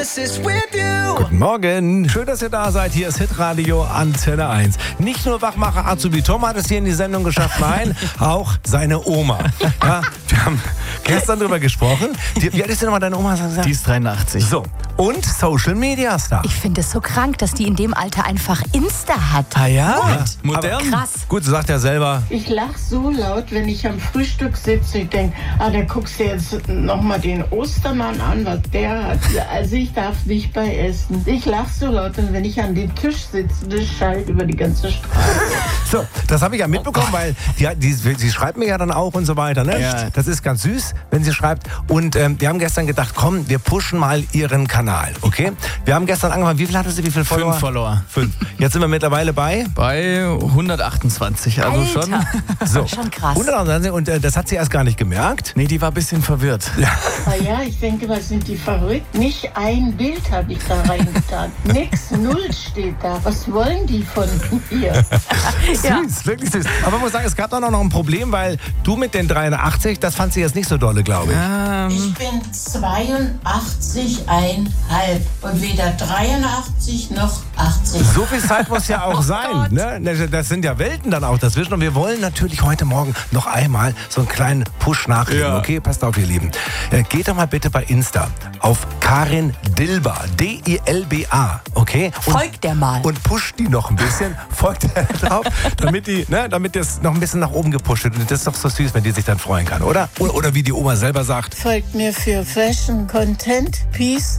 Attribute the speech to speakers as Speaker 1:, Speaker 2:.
Speaker 1: Guten Morgen. Schön, dass ihr da seid. Hier ist Hitradio Antenne 1. Nicht nur Wachmacher Azubi Tom hat es hier in die Sendung geschafft, nein, auch seine Oma. Ja, wir haben gestern drüber gesprochen. Wie alt ist denn nochmal deine Oma?
Speaker 2: Die ist 83.
Speaker 1: So, und Social Media Star.
Speaker 3: Ich finde es so krank, dass die in dem Alter einfach Insta hat.
Speaker 1: Ah ja?
Speaker 2: Modern.
Speaker 3: Krass.
Speaker 1: Gut, du sagst ja selber.
Speaker 4: Ich lache so laut, wenn ich am Frühstück sitze. Ich denke, da guckst du jetzt nochmal den Ostermann an, was der hat. Also ich darf nicht bei essen. Ich lache so laut, und wenn ich an dem Tisch sitze, das schallt über die ganze Straße.
Speaker 1: So, das habe ich ja mitbekommen, weil sie schreibt mir ja dann auch und so weiter. Ne?
Speaker 2: Ja.
Speaker 1: Das ist ganz süß, wenn sie schreibt. Und wir haben gestern gedacht, komm, wir pushen mal ihren Kanal, okay? Wir haben gestern angefangen, wie viel hatte sie, wie viele Follower?
Speaker 2: 5 Follower.
Speaker 1: 5. Jetzt sind wir mittlerweile bei?
Speaker 2: Bei 128, also
Speaker 3: Alter.
Speaker 2: schon.
Speaker 1: So,
Speaker 3: Schon krass.
Speaker 1: 120, und das hat sie erst gar nicht gemerkt.
Speaker 2: Nee, die war ein bisschen verwirrt.
Speaker 4: Ah ja, ich denke, was sind die verrückt? Nicht ein Bild habe ich da reingetan. Nix, 0 steht da. Was wollen die von mir?
Speaker 1: Süß, wirklich süß. Aber ich muss sagen, es gab doch noch ein Problem, weil du mit den 83, das fand sie jetzt nicht so dolle, glaube ich.
Speaker 4: Ich bin 82,5 und weder 83 noch 80.
Speaker 1: So viel Zeit muss ja auch sein. Ne? Das sind ja Welten dann auch dazwischen. Und wir wollen natürlich heute Morgen noch einmal so einen kleinen Push nachlegen.
Speaker 2: Ja.
Speaker 1: Okay, passt auf, ihr Lieben. Geht doch mal bitte bei Insta auf Karin Dilba, D-I-L-B-A, okay?
Speaker 3: Folgt der mal.
Speaker 1: Und pusht die noch ein bisschen, folgt der drauf, damit das noch ein bisschen nach oben gepusht wird. Und das ist doch so süß, wenn die sich dann freuen kann, oder? Oder wie die Oma selber sagt.
Speaker 4: Folgt mir für Fashion Content. Peace.